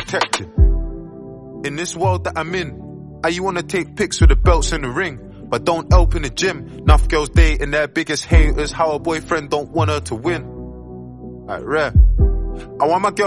protected. In this world that I'm in, you wanna take pics with the belts in the ring, but don't help in the gym. Enough girls dating their biggest haters, how a boyfriend don't want her to win. Like rare. I want my girl